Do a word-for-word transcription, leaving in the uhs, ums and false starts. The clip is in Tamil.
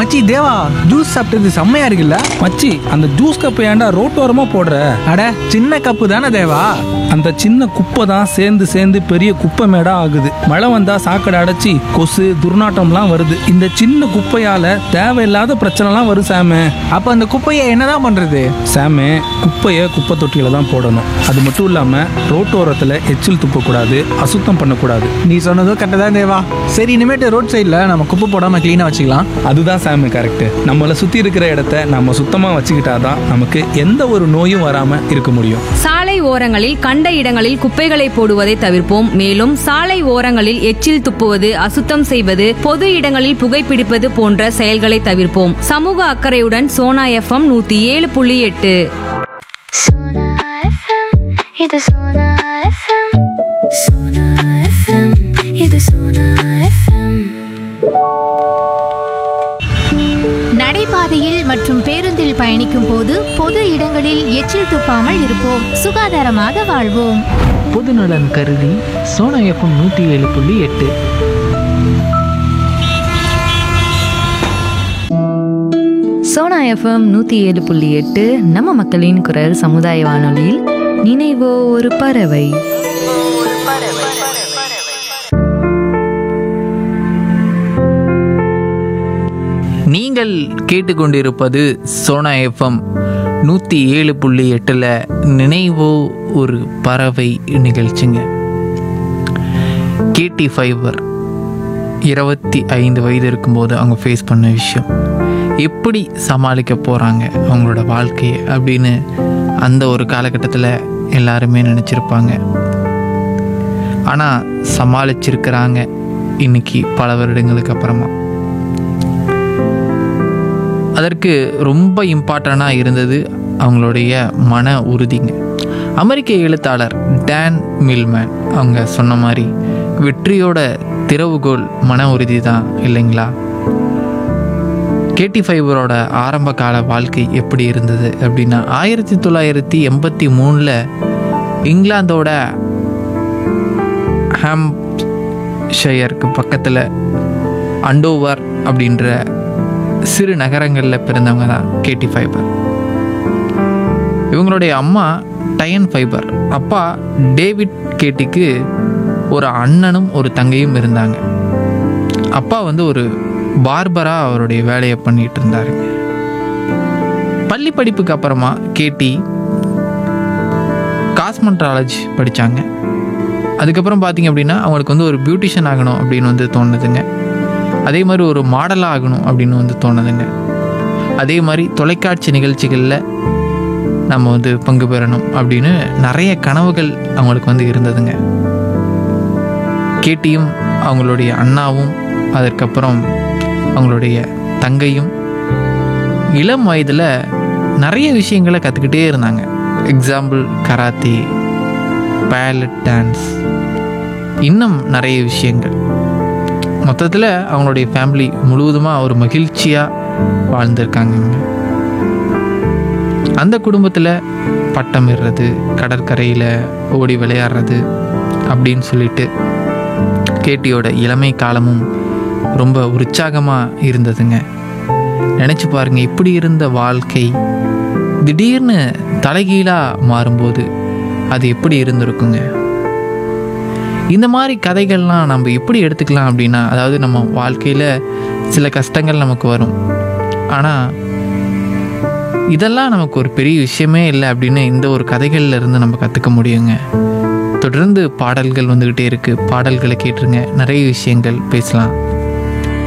மச்சி தேவா, ஜூஸ் சாப்பிட்டது செம்மையா இருக்குல்ல மச்சி. அந்த ஜூஸ் கப்பை ஏன்டா ரோட்டோரமா போடுற? அட சின்ன கப்பு தானே தேவா. அந்த சின்ன குப்பை தான் சேர்ந்து சேர்ந்து பெரிய குப்பை மேடா ஆகுது. மழை வந்தா சாக்கடை அடைச்சி கொசு துர்நாற்றம்லாம் வருது. இந்த சின்ன குப்பையால தேவையில்லாத பிரச்சனைலாம் வரும் சாமு. அப்ப அந்த குப்பையை என்னதான் பண்றது? சாமு, குப்பையை குப்பை தொட்டியில தான் போடணும். அது மட்டும் இல்லாம ரோட்டோரத்துல எச்சில் துப்பக்கூடாது, அசுத்தம் பண்ணக்கூடாது. நீ சொன்னதும் கரெக்டாக தான் தேவா. சரி, இனிமேட்டு ரோட் சைடில் நம்ம குப்பை போடாம க்ளீனாக வச்சுக்கலாம். அதுதான் சாமி கரெக்ட். நம்மளை சுத்தி இருக்கிற இடத்த நம்ம சுத்தமா வச்சுக்கிட்டாதான் நமக்கு எந்த ஒரு நோயும் வராம இருக்க முடியும். சாலை ஓரங்களில் கண்ட இடங்களில் குப்பைகளை போடுவதை தவிர்ப்போம். மேலும் சாலை ஓரங்களில் எச்சில் துப்புவது, அசுத்தம் செய்வது, பொது இடங்களில் புகைப்பிடிப்பது போன்ற செயல்களை தவிர்ப்போம். சமூக அக்கறையுடன் சோனா எஃப்எம் நூத்தி ஏழு புள்ளி எட்டு. நடைபாதையில் மற்றும் பேருந்தில் பயணிக்கும் போது பொது இடங்களில் எச்சில் துப்பாமல் இருப்போம். சுகாதாரமாக வாழ்வோம். பொதுநலன் கருதி சோனா எஃப்எம் நூற்றி ஏழு புள்ளி எட்டு. சோனா எஃப்எம் நூற்றி ஏழு புள்ளி எட்டு நம்ம மக்களின் குரல் சமுதாய வானொலியில் நினைவோ ஒரு பறவை. நீங்கள் கேட்டுக்கொண்டிருப்பது சோனா எஃப்எம் நூற்றி ஏழு புள்ளி எட்டில் நினைவோ ஒரு பறவை நிகழ்ச்சிங்க. கேடி ஃபைபர் இருபத்தி ஐந்து வயது இருக்கும்போது அவங்க ஃபேஸ் பண்ண விஷயம், எப்படி சமாளிக்க போகிறாங்க அவங்களோட வாழ்க்கையை அப்படின்னு அந்த ஒரு காலகட்டத்தில் எல்லாருமே நினச்சிருப்பாங்க. ஆனால் சமாளிச்சிருக்கிறாங்க இன்னைக்கு பல வருடங்களுக்கு அப்புறமா. அதற்கு ரொம்ப இம்பார்ட்டண்ட்டாக இருந்தது அவங்களுடைய மன உறுதிங்க. அமெரிக்க எழுத்தாளர் டான் மில்மேன் அவங்க சொன்ன மாதிரி வெற்றியோட திறவுகோல் மன உறுதி தான் இல்லைங்களா? கேடி ஃபைபரோட ஆரம்ப கால வாழ்க்கை எப்படி இருந்தது அப்படின்னா, ஆயிரத்தி தொள்ளாயிரத்தி எண்பத்தி மூணில் இங்கிலாந்தோட ஹாம்ப்ஷயருக்கு பக்கத்தில் அண்டோவர் அப்படின்ற சிறு நகரங்களில் பிறந்தவங்க தான் கேடி ஃபைபர். இவங்களுடைய அம்மா டயன் ஃபைபர். அப்பா டேவிட் கேட்டிக்கு ஒரு அண்ணனும் ஒரு தங்கையும் இருந்தாங்க. அப்பா வந்து ஒரு பார்பராக அவருடைய வேலையை பண்ணிகிட்டு இருந்தாருங்க. பள்ளி படிப்புக்கு அப்புறமா கேட்டி காஸ்மெட்டாலஜி படித்தாங்க. அதுக்கப்புறம் பார்த்திங்க அப்படின்னா அவங்களுக்கு வந்து ஒரு பியூட்டிஷியன் ஆகணும் அப்படின்னு வந்து தோணுதுங்க. அதே மாதிரி ஒரு மாடலாக ஆகணும் அப்படின்னு வந்து தோணுதுங்க. அதே மாதிரி தொலைக்காட்சி நிகழ்ச்சிகளில் நம்ம வந்து பங்கு பெறணும் அப்படின்னு நிறைய கனவுகள் அவங்களுக்கு வந்து இருந்ததுங்க. கேட்டியும் அவங்களுடைய அண்ணாவும் அதற்கப்புறம் அவங்களுடைய தங்கையும் இளம் வயதில் நிறைய விஷயங்களை கற்றுக்கிட்டே இருந்தாங்க. எக்ஸாம்பிள் கராத்தே, பேலட் டான்ஸ், இன்னும் நிறைய விஷயங்கள். மொத்தத்தில் அவங்களுடைய ஃபேமிலி முழுவதுமாக ஒரு மகிழ்ச்சியாக வாழ்ந்திருக்காங்க. அந்த குடும்பத்தில் பட்டம் ஏறுறது, கடற்கரையில் ஓடி விளையாடுறது அப்படின்னு சொல்லிட்டு கேட்டியோட இளமை காலமும் ரொம்ப உற்சாகமாக இருந்ததுங்க. நினச்சி பாருங்கள், இப்படி இருந்த வாழ்க்கை திடீர்னு தலைகீழாக மாறும்போது அது எப்படி இருந்திருக்குங்க. இந்த மாதிரி கதைகள்லாம் நம்ம எப்படி எடுத்துக்கலாம் அப்படின்னா, அதாவது நம்ம வாழ்க்கையில் சில கஷ்டங்கள் நமக்கு வரும், ஆனால் இதெல்லாம் நமக்கு ஒரு பெரிய விஷயமே இல்லை அப்படின்னு இந்த ஒரு கதைகள்ல இருந்து நம்ம கற்றுக்க முடியுங்க. தொடர்ந்து பாடல்கள் வந்துக்கிட்டே இருக்குது, பாடல்களை கேட்டுருங்க, நிறைய விஷயங்கள் பேசலாம்.